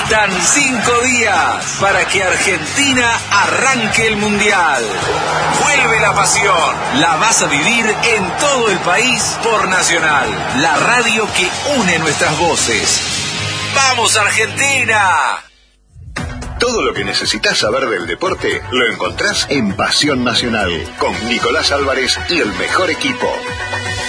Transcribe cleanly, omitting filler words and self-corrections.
Faltan 5 días para que Argentina arranque el Mundial. Vuelve la pasión. La vas a vivir en todo el país por Nacional, la radio que une nuestras voces. ¡Vamos, Argentina! Todo lo que necesitas saber del deporte lo encontrás en Pasión Nacional, con Nicolás Álvarez y el mejor equipo.